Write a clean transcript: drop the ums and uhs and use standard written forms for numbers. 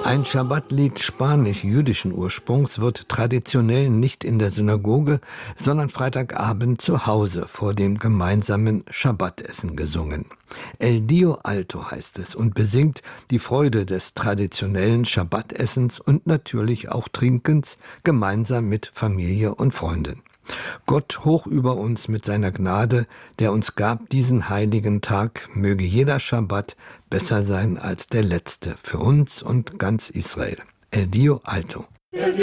Ein Schabbatlied spanisch-jüdischen Ursprungs wird traditionell nicht in der Synagoge, sondern Freitagabend zu Hause vor dem gemeinsamen Schabbatessen gesungen. El Dio Alto heißt es und besingt die Freude des traditionellen Schabbatessens und natürlich auch Trinkens gemeinsam mit Familie und Freunden. Gott hoch über uns mit seiner Gnade, der uns gab diesen heiligen Tag, möge jeder Schabbat besser sein als der letzte für uns und ganz Israel. El Dio Alto.